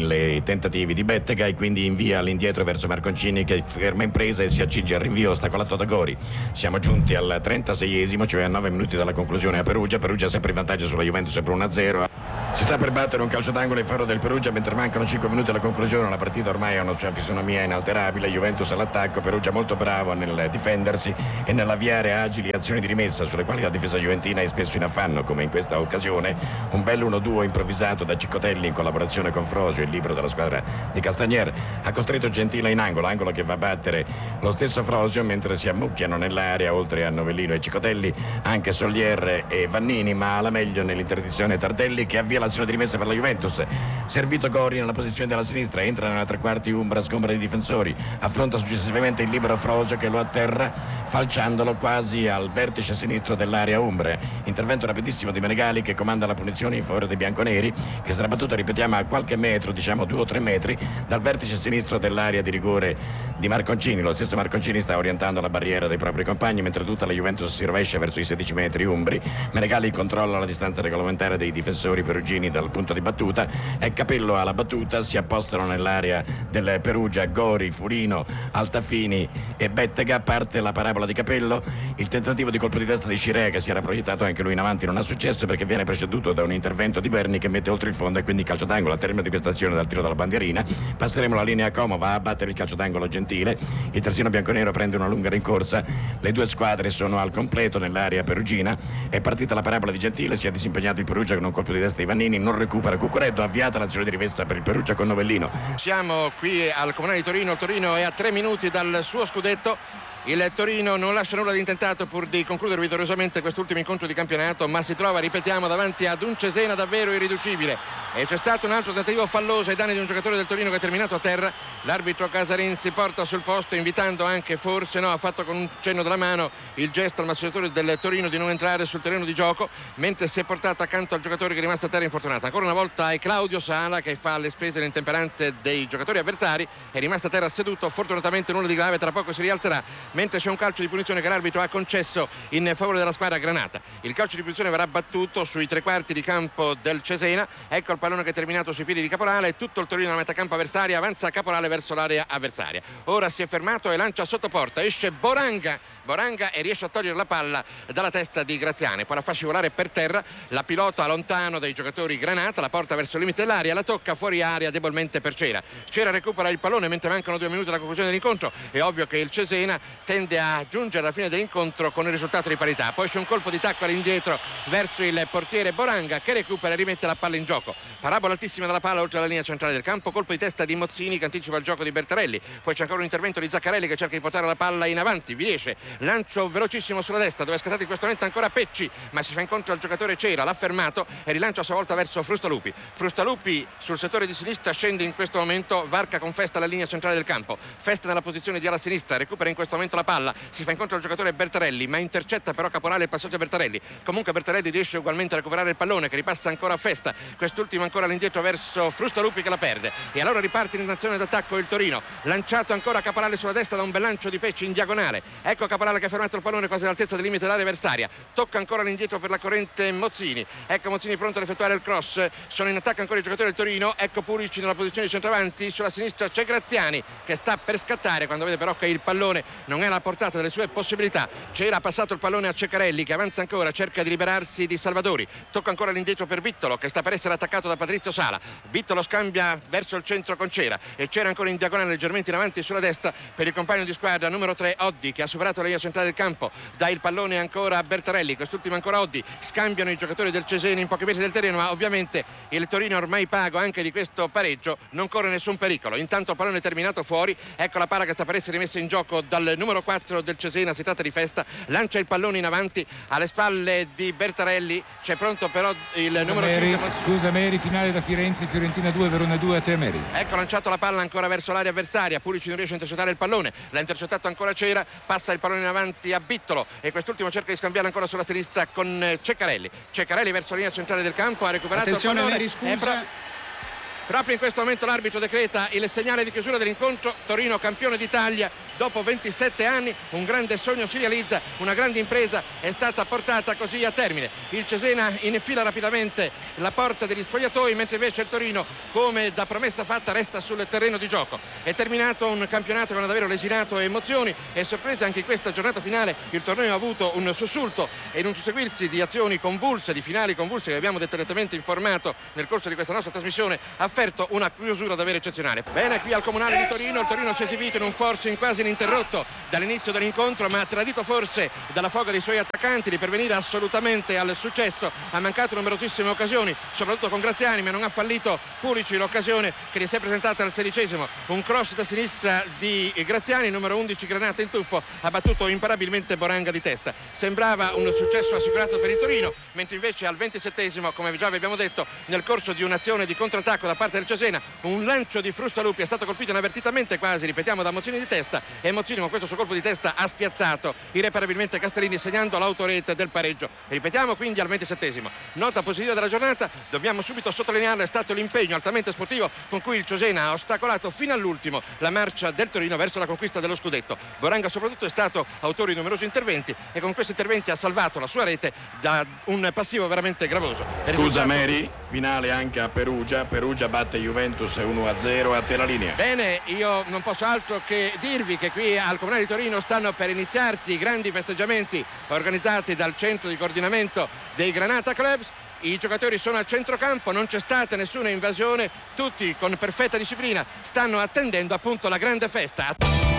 i tentativi di Bettega e quindi invia all'indietro verso Marconcini che ferma in presa e si accinge al rinvio ostacolato da Gori. Siamo giunti al 36esimo, cioè a 9 minuti dalla conclusione a Perugia sempre in vantaggio sulla Juventus per 1-0. Si sta per battere un calcio d'angolo in favore del Perugia mentre mancano 5 minuti alla conclusione. La partita ormai ha una sua fisionomia inalterabile, Juventus all'attacco, Perugia molto bravo nel difendersi e nell'avviare agili azioni di rimessa sulle quali la difesa juventina è spesso in affanno, come in questa occasione. Un bel 1-2 improvvisato da Ciccotelli in collaborazione con Frosio, il libero della squadra di Castagnier, ha costretto Gentile in angolo che va a battere lo stesso Frosio, mentre si ammucchiano nell'area oltre a Novellino e Ciccotelli anche Solier e Vannini, ma alla meglio nell'interdizione Tardelli che avvia l'azione di rimessa per la Juventus. Servito Gori nella posizione della sinistra, entra nella tre quarti Umbra, sgombra i difensori, affronta successivamente il libero Frosio che lo atterra falciandolo quasi al vertice sinistro dell'area Umbre. Intervento rapidissimo di Menegali che comanda la punizione in favore dei bianconeri, che sarà battuta, ripetiamo, a qualche metro, diciamo 2 o 3 metri dal vertice sinistro dell'area di rigore di Marconcini. Lo stesso Marconcini sta orientando la barriera dei propri compagni mentre tutta la Juventus si rovescia verso i 16 metri umbri. Menegali controlla la distanza regolamentare dei difensori perugini dal punto di battuta e Capello alla battuta. Si appostano nell'area del Perugia Gori, Furino, Altafini e Bettega. Parte la parabola di Capello, il tentativo di colpo di testa di Scirea che si era proiettato anche lui in avanti non ha successo perché viene preceduto da un intervento di Berni che mette oltre il fondo e quindi calcio d'angolo. A termine di questa azione dal tiro dalla bandierina passeremo la linea a Como, va a battere il calcio d'angolo Gentile, il terzino bianconero prende una lunga rincorsa, le due squadre sono al completo nell'area perugina. È partita la parabola di Gentile, si è disimpegnato il Perugia con un colpo di testa di Vannini, non recupera Cuccureddo, avviata l'azione di rimessa per il Perugia con Novellino. Siamo qui al Comunale di Torino, il Torino è a 3 minuti dal suo scudetto. Il Torino non lascia nulla di intentato pur di concludere vittoriosamente quest'ultimo incontro di campionato, ma si trova, ripetiamo, davanti ad un Cesena davvero irriducibile e c'è stato un altro tentativo falloso ai danni di un giocatore del Torino che è terminato a terra. L'arbitro Casarin si porta sul posto invitando anche, forse no, ha fatto con un cenno della mano il gesto al massaggiatore del Torino di non entrare sul terreno di gioco, mentre si è portato accanto al giocatore che è rimasto a terra infortunato. Ancora una volta è Claudio Sala che fa le spese e le intemperanze dei giocatori avversari, è rimasto a terra seduto, fortunatamente nulla di grave, tra poco si rialzerà, mentre c'è un calcio di punizione che l'arbitro ha concesso in favore della squadra granata. Il calcio di punizione verrà battuto sui 3 quarti di campo del Cesena. Ecco il pallone che è terminato sui piedi di Caporale, tutto il Torino nella metà campo avversaria, avanza Caporale verso l'area avversaria. Ora si è fermato e lancia sotto porta, esce Boranga e riesce a togliere la palla dalla testa di Graziani, poi la fa scivolare per terra, la pilota lontano dai giocatori granata, la porta verso il limite dell'area, la tocca fuori area debolmente per Cera recupera il pallone mentre mancano 2 minuti alla conclusione dell'incontro. È ovvio che il Cesena tende a giungere alla fine dell'incontro con il risultato di parità. Poi c'è un colpo di tacco all'indietro verso il portiere Boranga che recupera e rimette la palla in gioco. Parabola altissima dalla palla oltre la linea centrale del campo, colpo di testa di Mozzini che anticipa il gioco di Bertarelli. Poi c'è ancora un intervento di Zaccarelli che cerca di portare la palla in avanti. Viesce, lancio velocissimo sulla destra dove è scattato in questo momento ancora Pecci, ma si fa incontro al giocatore Cera, l'ha fermato e rilancia a sua volta verso Frustalupi. Frustalupi sul settore di sinistra scende in questo momento, varca con Festa la linea centrale del campo. Festa nella posizione di ala sinistra, recupera in questo momento la palla, si fa incontro al giocatore Bertarelli, ma intercetta però Caporale il passaggio a Bertarelli. Comunque Bertarelli riesce ugualmente a recuperare il pallone che ripassa ancora a Festa, quest'ultimo ancora all'indietro verso Frustalupi che la perde e allora riparte in azione d'attacco il Torino, lanciato ancora Caporale sulla destra da un bel lancio di Pecci in diagonale. Ecco Caporale che ha fermato il pallone quasi all'altezza del limite dell'area avversaria, tocca ancora all'indietro per la corrente Mozzini. Ecco Mozzini pronto ad effettuare il cross, sono in attacco ancora i giocatori del Torino. Ecco Purici nella posizione di centravanti, sulla sinistra c'è Graziani che sta per scattare quando vede però che il pallone non è alla portata delle sue possibilità. C'era passato il pallone a Ceccarelli che avanza ancora, cerca di liberarsi di Salvadori, tocca ancora all'indietro per Vittolo che sta per essere attaccato da Patrizio Sala. Vittolo scambia verso il centro con Cera e Cera ancora in diagonale leggermente in avanti sulla destra per il compagno di squadra numero 3 Oddi che ha superato la linea centrale del campo, dà il pallone ancora a Bertarelli, quest'ultimo ancora Oddi, scambiano i giocatori del Cesena in pochi metri del terreno, ma ovviamente il Torino ormai pago anche di questo pareggio, non corre nessun pericolo. Intanto il pallone è terminato fuori, ecco la palla che sta per essere rimessa in gioco dal numero numero 4 del Cesena, si tratta di Festa, lancia il pallone in avanti alle spalle di Bertarelli, c'è pronto però il numero 5. Scusa Meri, finale da Firenze, Fiorentina 2, Verona 2, a te Meri. Ecco, lanciato la palla ancora verso l'area avversaria, Pulici non riesce a intercettare il pallone, l'ha intercettato ancora Cera, passa il pallone in avanti a Bittolo e quest'ultimo cerca di scambiare ancora sulla sinistra con Ceccarelli verso la linea centrale del campo, ha recuperato attenzione, il pallone. Meri, scusa. Proprio in questo momento l'arbitro decreta il segnale di chiusura dell'incontro. Torino campione d'Italia dopo 27 anni, un grande sogno si realizza, una grande impresa è stata portata così a termine. Il Cesena infila rapidamente la porta degli spogliatoi, mentre invece il Torino, come da promessa fatta, resta sul terreno di gioco. È terminato un campionato che ha davvero lesinato emozioni e sorprese anche in questa giornata finale. Il torneo ha avuto un sussulto e in un susseguirsi di azioni convulse, di finali convulse che abbiamo dettagliatamente informato nel corso di questa nostra trasmissione, ha offerto una chiusura davvero eccezionale. Bene, qui al Comunale di Torino, il Torino si è esibito in un forcing quasi ininterrotto dall'inizio dell'incontro, ma tradito forse dalla foga dei suoi attaccanti di pervenire assolutamente al successo. Ha mancato numerosissime occasioni, soprattutto con Graziani, ma non ha fallito Pulici l'occasione che gli si è presentata al 16°. Un cross da sinistra di Graziani, numero 11 Granata in tuffo, ha battuto imparabilmente Boranga di testa. Sembrava un successo assicurato per il Torino, mentre invece al 27°, come già vi abbiamo detto, nel corso di un'azione di contrattacco da parte del Cesena, un lancio di Frustalupi è stato colpito inavvertitamente quasi, ripetiamo, da Mozzini di testa, e Mozzini con questo suo colpo di testa ha spiazzato irreparabilmente Castellini, segnando l'autorete del pareggio. Ripetiamo quindi al 27°. Nota positiva della giornata, dobbiamo subito sottolinearlo, è stato l'impegno altamente sportivo con cui il Cesena ha ostacolato fino all'ultimo la marcia del Torino verso la conquista dello scudetto. Boranga soprattutto è stato autore di numerosi interventi e con questi interventi ha salvato la sua rete da un passivo veramente gravoso. Scusa Meri, finale anche a Perugia batte Juventus 1-0, a te la linea. Bene, io non posso altro che dirvi che qui al Comunale di Torino stanno per iniziarsi i grandi festeggiamenti organizzati dal centro di coordinamento dei Granata Clubs. I giocatori sono al centrocampo, non c'è stata nessuna invasione, tutti con perfetta disciplina stanno attendendo appunto la grande festa.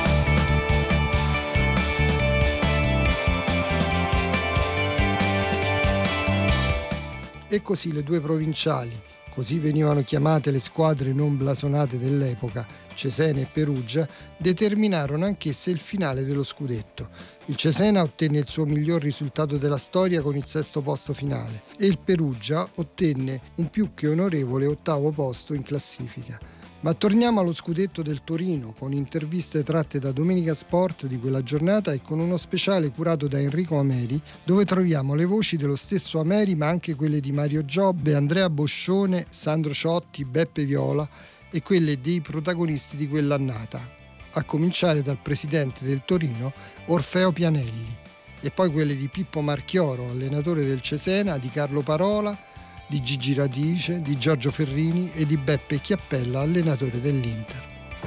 E così le due provinciali, così venivano chiamate le squadre non blasonate dell'epoca, Cesena e Perugia, determinarono anch'esse il finale dello scudetto. Il Cesena ottenne il suo miglior risultato della storia con il 6° posto finale e il Perugia ottenne un più che onorevole 8° posto in classifica. Ma torniamo allo scudetto del Torino, con interviste tratte da Domenica Sport di quella giornata e con uno speciale curato da Enrico Ameri, dove troviamo le voci dello stesso Ameri, ma anche quelle di Mario Giobbe, Andrea Boscione, Sandro Ciotti, Beppe Viola e quelle dei protagonisti di quell'annata, a cominciare dal presidente del Torino, Orfeo Pianelli, e poi quelle di Pippo Marchioro, allenatore del Cesena, di Carlo Parola, di Gigi Radice, di Giorgio Ferrini e di Beppe Chiappella, allenatore dell'Inter.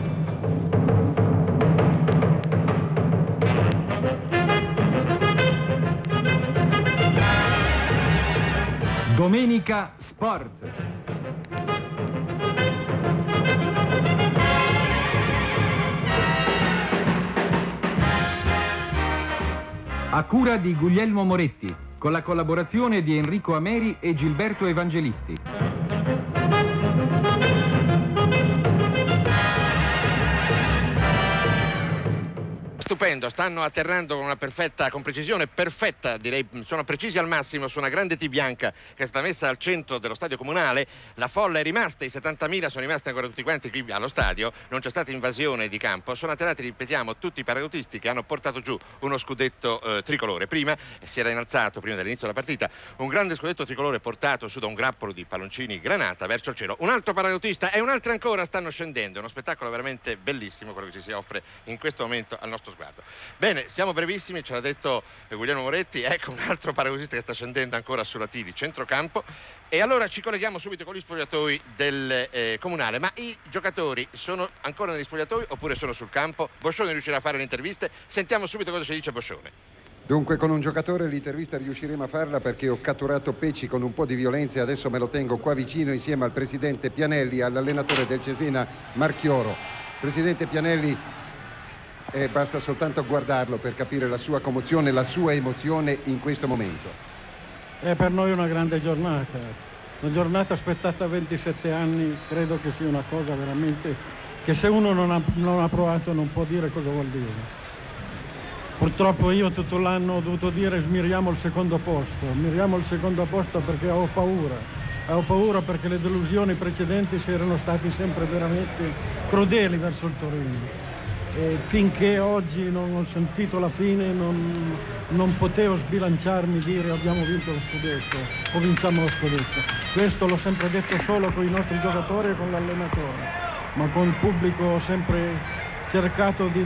Domenica Sport. A cura di Guglielmo Moretti, con la collaborazione di Enrico Ameri e Gilberto Evangelisti. Stupendo, stanno atterrando con una perfetta, con precisione perfetta, direi, sono precisi al massimo su una grande T bianca che è stata messa al centro dello stadio comunale. La folla è rimasta, i 70.000 sono rimasti ancora tutti quanti qui allo stadio, non c'è stata invasione di campo, sono atterrati, ripetiamo, tutti i paracadutisti che hanno portato giù uno scudetto tricolore. Prima si era innalzato, prima dell'inizio della partita, un grande scudetto tricolore portato su da un grappolo di palloncini Granata verso il cielo. Un altro paracadutista e un altro ancora stanno scendendo, è uno spettacolo veramente bellissimo quello che ci si offre in questo momento al nostro sguardo. Bene, siamo brevissimi, ce l'ha detto Guglielmo Moretti, ecco un altro paracadutista che sta scendendo ancora sulla T di centrocampo. E allora ci colleghiamo subito con gli spogliatoi del comunale. Ma i giocatori sono ancora negli spogliatoi oppure sono sul campo? Boscione riuscirà a fare le interviste? Sentiamo subito cosa ci dice Boscione. Dunque, con un giocatore l'intervista riusciremo a farla perché ho catturato Pecci con un po' di violenza e adesso me lo tengo qua vicino insieme al presidente Pianelli e all'allenatore del Cesena Marchioro. Presidente Pianelli, basta soltanto guardarlo per capire la sua commozione, la sua emozione in questo momento. È per noi una grande giornata, una giornata aspettata 27 anni, credo che sia una cosa veramente che se uno non ha provato non può dire cosa vuol dire. Purtroppo io tutto l'anno ho dovuto dire smiriamo il secondo posto perché ho paura perché le delusioni precedenti si erano stati sempre veramente crudeli verso il Torino. E finché oggi non ho sentito la fine non potevo sbilanciarmi e dire abbiamo vinto lo scudetto o vinciamo lo scudetto. Questo l'ho sempre detto solo con i nostri giocatori e con l'allenatore, ma con il pubblico ho sempre cercato di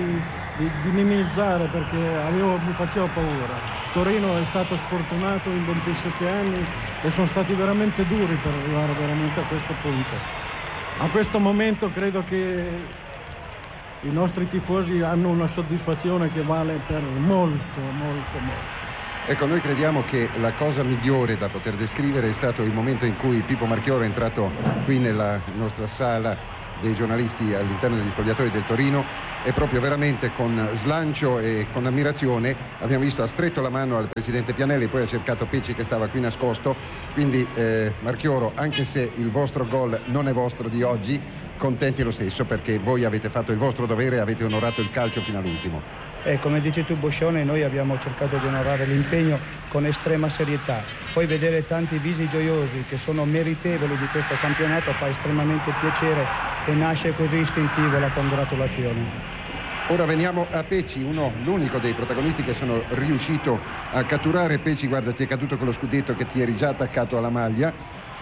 minimizzare perché mi facevo paura. Torino è stato sfortunato in 27 anni e sono stati veramente duri per arrivare veramente a questo punto. A questo momento credo che i nostri tifosi hanno una soddisfazione che vale per molto. Ecco, noi crediamo che la cosa migliore da poter descrivere è stato il momento in cui Pippo Marchioro è entrato qui nella nostra sala dei giornalisti all'interno degli spogliatoi del Torino e proprio veramente con slancio e con ammirazione abbiamo visto, ha stretto la mano al presidente Pianelli, poi ha cercato Pecci che stava qui nascosto, quindi Marchioro, anche se il vostro gol non è vostro di oggi, contenti lo stesso perché voi avete fatto il vostro dovere e avete onorato il calcio fino all'ultimo. Come dici tu Boscione, noi abbiamo cercato di onorare l'impegno con estrema serietà. Poi vedere tanti visi gioiosi che sono meritevoli di questo campionato fa estremamente piacere e nasce così istintivo la congratulazione. Ora veniamo a Pecci, l'unico dei protagonisti che sono riuscito a catturare. Pecci, guarda, ti è caduto quello scudetto che ti eri già attaccato alla maglia.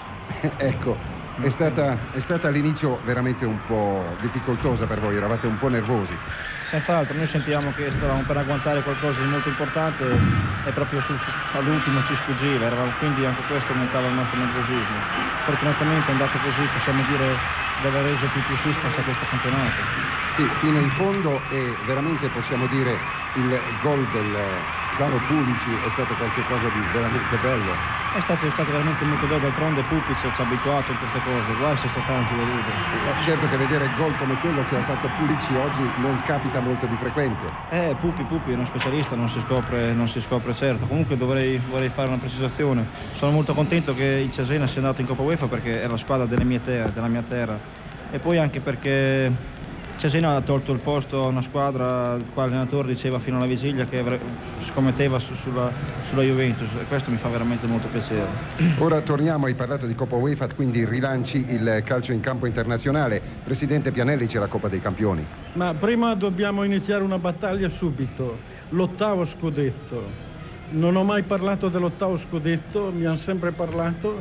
Ecco, è stata all'inizio veramente un po' difficoltosa per voi, eravate un po' nervosi. Senz'altro, noi sentiamo che stavamo per agguantare qualcosa di molto importante e proprio all'ultimo ci sfuggiva, quindi anche questo aumentava il nostro nervosismo. Fortunatamente è andato così, possiamo dire di aver reso più suspense a questo campionato. Sì, fino in fondo e veramente possiamo dire il gol del caro Pulici è stato qualcosa di veramente bello. È stato veramente molto bello, d'altronde Pupic ci ha abituato in queste cose, guai se sta tanto da ridere. Certo che vedere gol come quello che ha fatto Pulici oggi non capita molto di frequente. Pupi è uno specialista, non si scopre certo. Comunque vorrei fare una precisazione. Sono molto contento che il Cesena sia andato in Coppa UEFA perché è la squadra della mia terra. E poi anche perché Cesena ha tolto il posto a una squadra il quale l'allenatore diceva fino alla vigilia che scommetteva sulla Juventus e questo mi fa veramente molto piacere. Ora torniamo, hai parlato di Coppa UEFA, quindi rilanci il calcio in campo internazionale. Presidente Pianelli, c'è la Coppa dei Campioni. Ma prima dobbiamo iniziare una battaglia subito, l'8° scudetto. Non ho mai parlato dell'8° scudetto, mi hanno sempre parlato.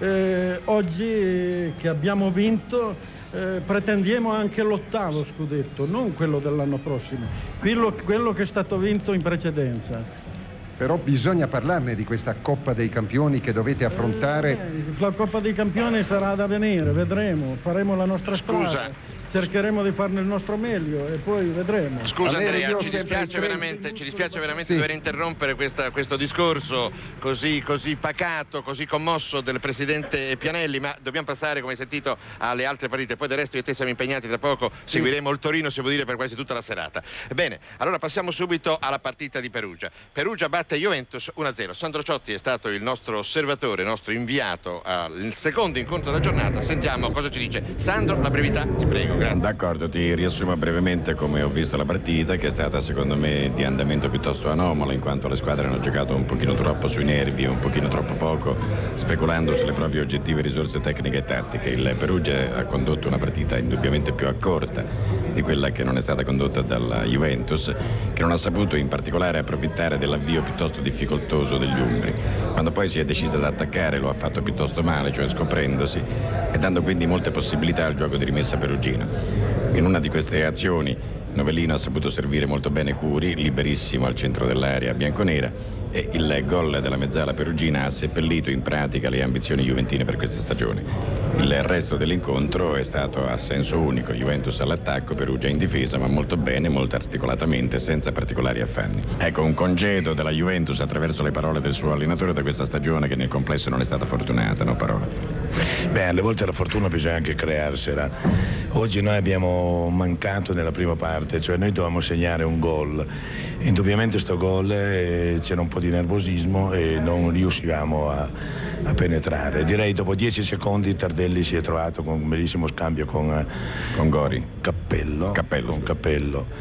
Oggi che abbiamo vinto pretendiamo anche l'8° scudetto, non quello dell'anno prossimo, quello che è stato vinto in precedenza. Però bisogna parlarne di questa Coppa dei Campioni che dovete affrontare. La Coppa dei Campioni sarà da venire, vedremo, faremo la nostra strada. Cercheremo di farne il nostro meglio e poi vedremo. Scusa Andrea, ci dispiace veramente sì, dover interrompere questo discorso così pacato, così commosso del presidente Pianelli, ma dobbiamo passare, come hai sentito, alle altre partite. Poi del resto io e te siamo impegnati, tra poco seguiremo il Torino, si può dire, per quasi tutta la serata. Bene, allora passiamo subito alla partita di Perugia. Perugia batte Juventus 1-0. Sandro Ciotti è stato il nostro osservatore, il nostro inviato al secondo incontro della giornata. Sentiamo cosa ci dice. Sandro, la brevità, ti prego. Grazie. D'accordo, ti riassumo brevemente come ho visto la partita, che è stata secondo me di andamento piuttosto anomalo, in quanto le squadre hanno giocato un pochino troppo sui nervi e un pochino troppo poco, speculando sulle proprie oggettive risorse tecniche e tattiche. Il Perugia ha condotto una partita indubbiamente più accorta di quella che non è stata condotta dalla Juventus, che non ha saputo in particolare approfittare dell'avvio piuttosto difficoltoso degli umbri. Quando poi si è decisa ad attaccare lo ha fatto piuttosto male, cioè scoprendosi e dando quindi molte possibilità al gioco di rimessa perugino. In una di queste azioni Novellino ha saputo servire molto bene Curi, liberissimo al centro dell'area bianconera, e il gol della mezzala perugina ha seppellito in pratica le ambizioni juventine per questa stagione. Il resto dell'incontro è stato a senso unico, Juventus all'attacco, Perugia in difesa, ma molto bene, molto articolatamente, senza particolari affanni. Ecco, un congedo della Juventus attraverso le parole del suo allenatore da questa stagione che nel complesso non è stata fortunata, no parola? Beh, alle volte la fortuna bisogna anche crearsela. Oggi noi abbiamo mancato nella prima parte, cioè noi dovevamo segnare un gol. Indubbiamente sto gol c'era un po' di nervosismo e non riuscivamo a penetrare. Direi dopo 10 secondi Tardelli si è trovato con un bellissimo scambio con Gori. Cappello.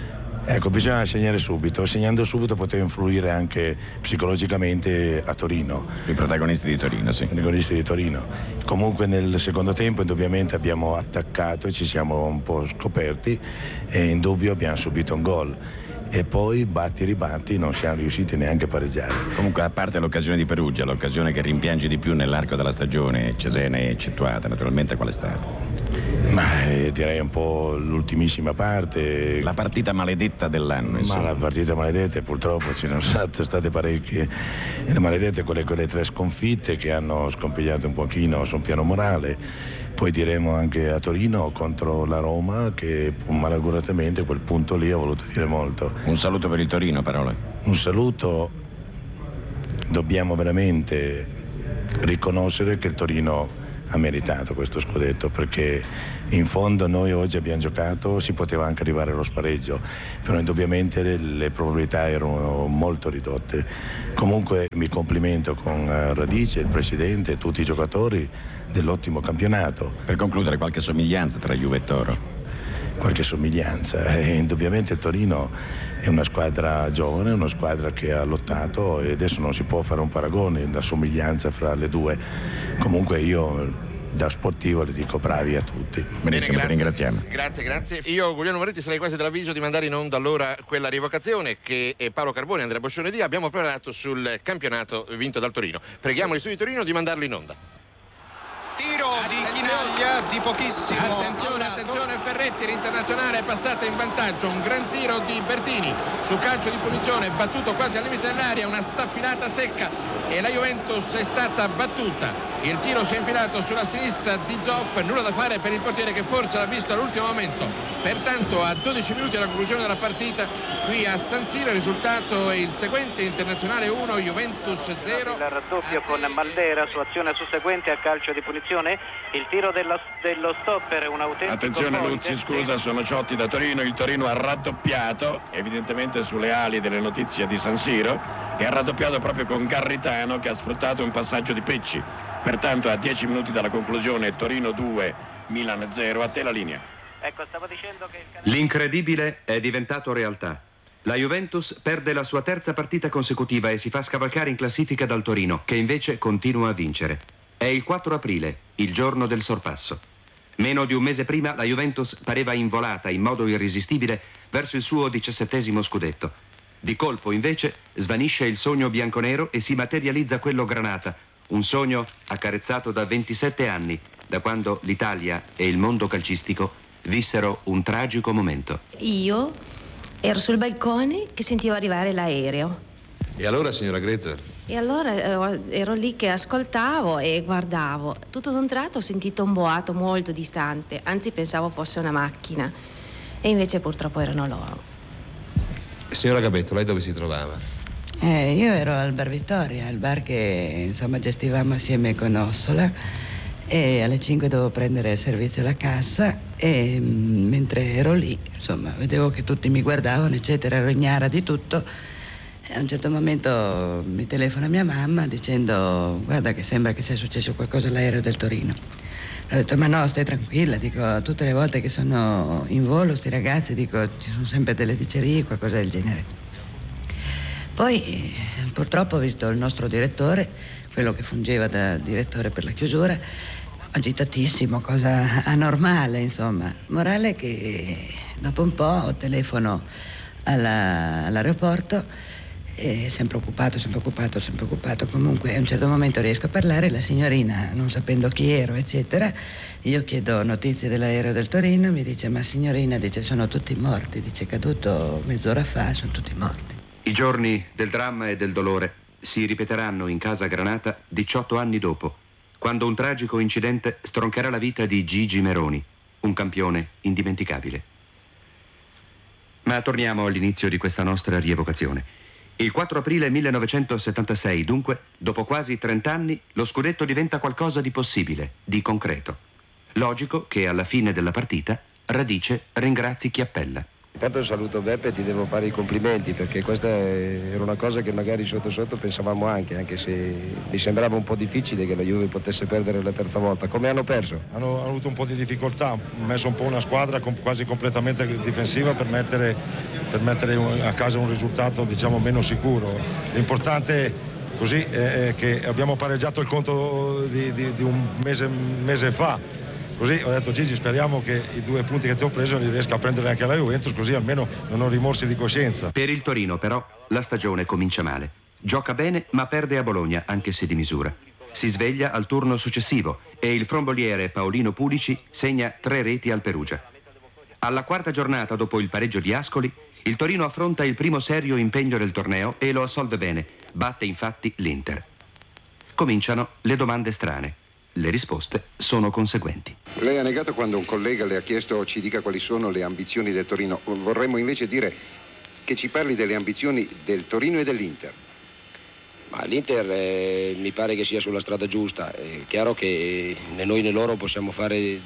Ecco, bisogna segnare subito. Segnando subito poteva influire anche psicologicamente a Torino. I protagonisti di Torino, sì. I protagonisti di Torino. Comunque nel secondo tempo indubbiamente abbiamo attaccato e ci siamo un po' scoperti e in dubbio abbiamo subito un gol. E poi batti e ribatti non siamo riusciti neanche a pareggiare. Comunque, a parte l'occasione di Perugia, l'occasione che rimpiangi di più nell'arco della stagione, Cesena è eccettuata, naturalmente qual è stata? Ma direi un po' l'ultimissima parte. La partita maledetta dell'anno, insomma. Ma la partita maledetta, purtroppo ci sono state parecchie maledette, quelle 3 sconfitte che hanno scompigliato un pochino sul piano morale. Poi diremo anche a Torino contro la Roma che malauguratamente quel punto lì ha voluto dire molto. Un saluto per il Torino, parole. Un saluto, dobbiamo veramente riconoscere che il Torino ha meritato questo scudetto, perché in fondo noi oggi abbiamo giocato, si poteva anche arrivare allo spareggio, però indubbiamente le probabilità erano molto ridotte. Comunque mi complimento con Radice, il presidente e tutti i giocatori dell'ottimo campionato. Per concludere, qualche somiglianza tra Juve e Toro? Qualche somiglianza, indubbiamente il Torino è una squadra giovane, una squadra che ha lottato e adesso non si può fare un paragone, la somiglianza fra le due. Comunque io da sportivo le dico bravi a tutti. Benissimo, ti ringraziamo. Grazie. Io, Guglielmo Moretti, sarei quasi dell'avviso di mandare in onda allora quella rievocazione che Paolo Carboni e Andrea Boscione Dia abbiamo preparato sul campionato vinto dal Torino. Preghiamo gli studi di Torino di mandarlo in onda. Tiro di Chinaglia di pochissimo. Attenzione, Ferretti, l'internazionale è passata in vantaggio. Un gran tiro di Bertini su calcio di punizione, battuto quasi al limite dell'area, una staffilata secca e la Juventus è stata battuta. Il tiro si è infilato sulla sinistra di Zoff, nulla da fare per il portiere che forse l'ha visto all'ultimo momento. Pertanto a 12 minuti dalla conclusione della partita qui a San Siro il risultato è il seguente: Internazionale 1, Juventus 0. Il raddoppio con Maldera su azione susseguente a calcio di punizione, il tiro dello stopper, un autentico. Attenzione Luzzi, scusa, sono Ciotti da Torino. Il Torino ha raddoppiato, evidentemente sulle ali delle notizie di San Siro, e ha raddoppiato proprio con Garritano che ha sfruttato un passaggio di Pecci. Pertanto a 10 minuti dalla conclusione Torino 2, Milan 0. A te la linea. Ecco, stavo dicendo che l'incredibile è diventato realtà. La Juventus perde la sua terza partita consecutiva e si fa scavalcare in classifica dal Torino, che invece continua a vincere. È il 4 aprile, il giorno del sorpasso. Meno di un mese prima la Juventus pareva involata in modo irresistibile verso il suo 17° scudetto. Di colpo invece svanisce il sogno bianconero e si materializza quello granata, un sogno accarezzato da 27 anni, da quando l'Italia e il mondo calcistico vissero un tragico momento. Io ero sul balcone che sentivo arrivare l'aereo. E allora, signora Grezza? E allora ero lì che ascoltavo e guardavo. Tutto d'un tratto ho sentito un boato molto distante, anzi pensavo fosse una macchina. E invece purtroppo erano loro. Signora Gabetto, lei dove si trovava? Io ero al Bar Vittoria, il bar che insomma gestivamo assieme con Ossola, e alle 5 dovevo prendere il servizio alla cassa e mentre ero lì insomma vedevo che tutti mi guardavano eccetera, ero ignara di tutto. A un certo momento mi telefona mia mamma dicendo: guarda che sembra che sia successo qualcosa all'aereo del Torino. Ho detto: ma no, stai tranquilla, dico, tutte le volte che sono in volo sti ragazzi, dico, ci sono sempre delle dicerie, qualcosa del genere. Poi purtroppo ho visto il nostro direttore, quello che fungeva da direttore per la chiusura, agitatissimo, cosa anormale insomma. Morale che dopo un po' telefono all'aeroporto e sempre occupato. Comunque a un certo momento riesco a parlare, la signorina, non sapendo chi ero eccetera, io chiedo notizie dell'aereo del Torino, mi dice: ma signorina, dice, sono tutti morti, dice, caduto mezz'ora fa, sono tutti morti. I giorni del dramma e del dolore si ripeteranno in casa Granata 18 anni dopo, quando un tragico incidente stroncherà la vita di Gigi Meroni, un campione indimenticabile. Ma torniamo all'inizio di questa nostra rievocazione. Il 4 aprile 1976, dunque, dopo quasi 30 anni, lo scudetto diventa qualcosa di possibile, di concreto. Logico che alla fine della partita Radice ringrazi Chiappella. Intanto saluto Beppe e ti devo fare i complimenti, perché questa era una cosa che magari sotto sotto pensavamo anche se mi sembrava un po' difficile che la Juve potesse perdere la terza volta. Come hanno perso? Hanno avuto un po' di difficoltà, hanno messo un po' una squadra quasi completamente difensiva per mettere a casa un risultato, diciamo, meno sicuro. L'importante così è che abbiamo pareggiato il conto di un mese fa. Così ho detto: Gigi, speriamo che i 2 punti che ti ho preso li riesca a prendere anche la Juventus, così almeno non ho rimorsi di coscienza. Per il Torino però la stagione comincia male. Gioca bene ma perde a Bologna, anche se di misura. Si sveglia al turno successivo e il fromboliere Paolino Pulici segna 3 reti al Perugia. Alla quarta giornata dopo il pareggio di Ascoli, il Torino affronta il primo serio impegno del torneo e lo assolve bene. Batte infatti l'Inter. Cominciano le domande strane. Le risposte sono conseguenti. Lei ha negato quando un collega le ha chiesto ci dica quali sono le ambizioni del Torino. Vorremmo invece dire che ci parli delle ambizioni del Torino e dell'Inter. Ma l'Inter mi pare che sia sulla strada giusta. È chiaro che né noi né loro possiamo fare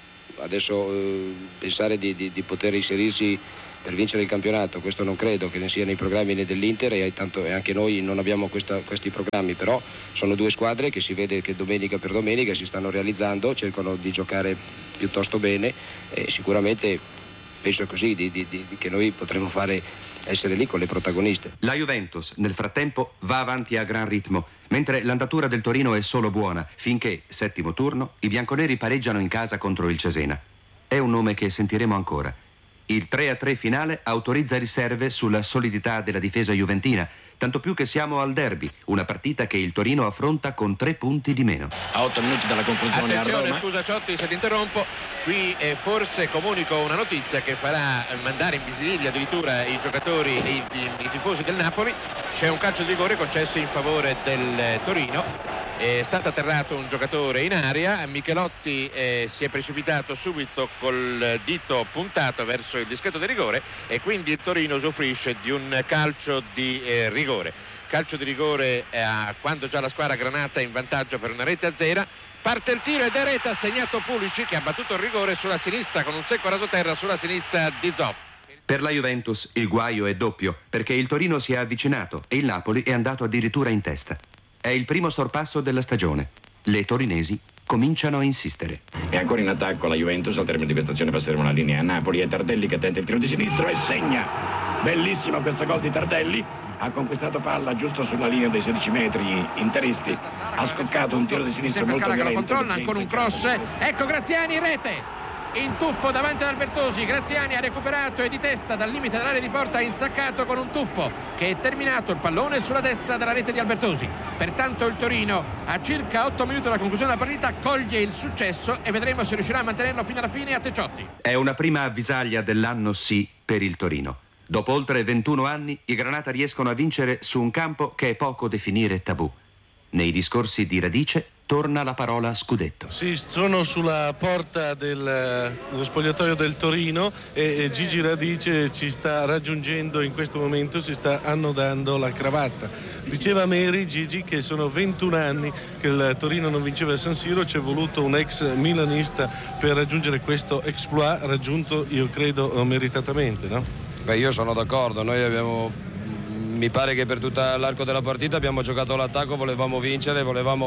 adesso pensare di poter inserirsi per vincere il campionato. Questo non credo che ne sia nei programmi né dell'Inter e anche noi non abbiamo questi programmi, però sono 2 squadre che si vede che domenica per domenica si stanno realizzando, cercano di giocare piuttosto bene e sicuramente penso così che noi potremo essere lì con le protagoniste. La Juventus nel frattempo va avanti a gran ritmo, mentre l'andatura del Torino è solo buona, finché, 7° turno, i bianconeri pareggiano in casa contro il Cesena. È un nome che sentiremo ancora. Il 3-3 finale autorizza riserve sulla solidità della difesa juventina, tanto più che siamo al derby, una partita che il Torino affronta con 3 punti di meno. A 8 minuti dalla conclusione attenzione, a Roma. scusa Ciotti se ti interrompo, qui forse comunico una notizia che farà mandare in visibilità addirittura i giocatori e i tifosi del Napoli. C'è un calcio di rigore concesso in favore del Torino. È stato atterrato un giocatore in aria, Michelotti si è precipitato subito col dito puntato verso il dischetto di rigore e quindi il Torino usufruisce di un calcio di rigore. Calcio di rigore quando già la squadra granata è in vantaggio per 1-0. Parte il tiro ed è rete, ha segnato Pulici che ha battuto il rigore sulla sinistra con un secco rasoterra sulla sinistra di Zoff. Per la Juventus il guaio è doppio, perché il Torino si è avvicinato e il Napoli è andato addirittura in testa. È il primo sorpasso della stagione. Le torinesi cominciano a insistere. E ancora in attacco la Juventus, al termine di questa azione passeremo una linea a Napoli e Tardelli che tenta il tiro di sinistro e segna. Bellissimo questo gol di Tardelli. Ha conquistato palla giusto sulla linea dei 16 metri interisti. Ha scoccato un tiro di sinistro molto violento. Controlla ancora un cross. Ecco Graziani, rete. In tuffo davanti ad Albertosi, Graziani ha recuperato e di testa dal limite dell'area di porta ha insaccato con un tuffo che è terminato il pallone sulla destra della rete di Albertosi. Pertanto il Torino a circa 8 minuti dalla conclusione della partita coglie il successo e vedremo se riuscirà a mantenerlo fino alla fine a Teciotti. È una prima avvisaglia dell'anno sì per il Torino. Dopo oltre 21 anni i Granata riescono a vincere su un campo che è poco definire tabù. Nei discorsi di Radice torna la parola scudetto. Sì, sono sulla porta dello spogliatoio del Torino e Gigi Radice ci sta raggiungendo in questo momento, si sta annodando la cravatta. Diceva Meri, Gigi, che sono 21 anni che il Torino non vinceva a San Siro, ci è voluto un ex milanista per raggiungere questo exploit raggiunto, io credo, meritatamente, no? Beh, io sono d'accordo, noi mi pare che per tutto l'arco della partita abbiamo giocato l'attacco, volevamo vincere,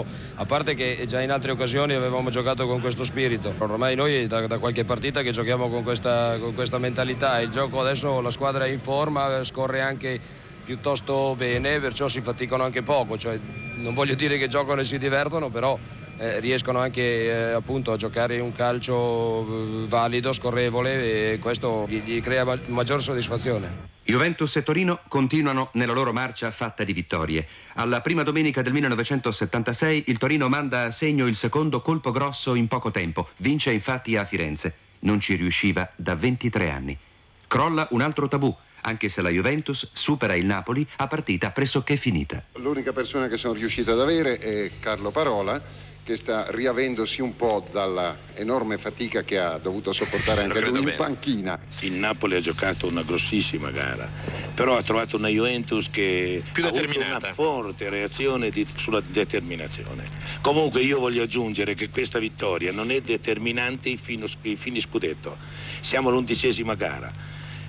a parte che già in altre occasioni avevamo giocato con questo spirito. Ormai noi da qualche partita che giochiamo con questa mentalità, il gioco adesso la squadra è in forma, scorre anche piuttosto bene, perciò si faticano anche poco, cioè, non voglio dire che giocano e si divertono, però riescono anche appunto a giocare un calcio valido, scorrevole e questo gli crea maggior soddisfazione. Juventus e Torino continuano nella loro marcia fatta di vittorie. Alla prima domenica del 1976 il Torino manda a segno il secondo colpo grosso in poco tempo. Vince infatti a Firenze. Non ci riusciva da 23 anni. Crolla un altro tabù, anche se la Juventus supera il Napoli a partita pressoché finita. L'unica persona che sono riuscito ad avere è Carlo Parola, che sta riavendosi un po' dalla enorme fatica che ha dovuto sopportare anche lui in panchina. Il Napoli ha giocato una grossissima gara, però ha trovato una Juventus che più ha avuto una forte reazione sulla determinazione. Comunque io voglio aggiungere che questa vittoria non è determinante i fini scudetto. Siamo all'11ª gara.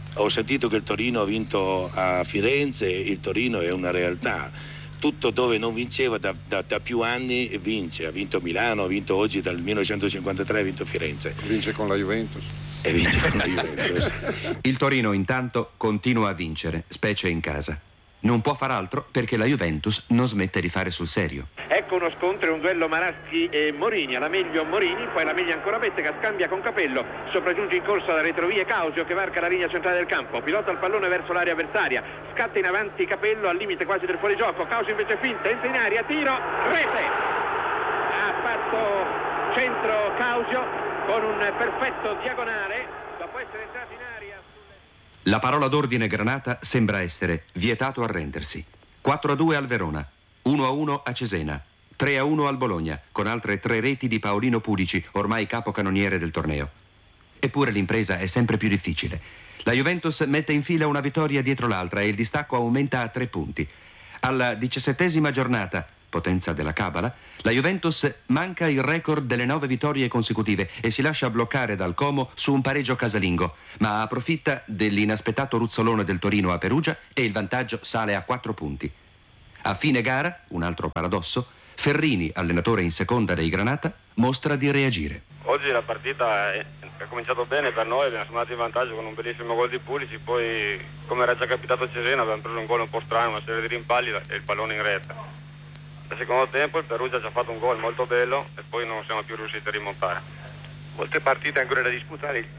Ho sentito che il Torino ha vinto a Firenze, il Torino è una realtà. Tutto dove non vinceva da più anni vince. Ha vinto Milano, ha vinto oggi dal 1953, ha vinto Firenze. Vince con la Juventus. E vince con la Juventus. Il Torino intanto continua a vincere, specie in casa. Non può far altro perché la Juventus non smette di fare sul serio. Ecco uno scontro, un duello Maraschi e Morini, alla meglio Morini, poi la meglio ancora Bettega, scambia con Capello, sopraggiunge in corsa da retrovie Causio che varca la linea centrale del campo, pilota il pallone verso l'area avversaria, scatta in avanti Capello al limite quasi del fuorigioco, Causio invece finta, entra in aria, tiro, rete! Ha fatto centro Causio con un perfetto diagonale, dopo essere entrato in aria. La parola d'ordine Granata sembra essere vietato arrendersi. 4-2 al Verona, 1-1 a Cesena, 3-1 al Bologna, con altre 3 reti di Paolino Pulici, ormai capocannoniere del torneo. Eppure l'impresa è sempre più difficile. La Juventus mette in fila una vittoria dietro l'altra e il distacco aumenta a 3 punti. Alla 17ª giornata, potenza della Cabala, la Juventus manca il record delle 9 vittorie consecutive e si lascia bloccare dal Como su un pareggio casalingo, ma approfitta dell'inaspettato ruzzolone del Torino a Perugia e il vantaggio sale a 4 punti. A fine gara, un altro paradosso, Ferrini, allenatore in seconda dei Granata, mostra di reagire. Oggi la partita è cominciato bene per noi, abbiamo andati in vantaggio con un bellissimo gol di Pulici, poi come era già capitato a Cesena abbiamo preso un gol un po' strano, una serie di rimpalli e il pallone in rete. Nel secondo tempo il Perugia ci ha fatto un gol molto bello e poi non siamo più riusciti a rimontare. Molte partite ancora da disputare,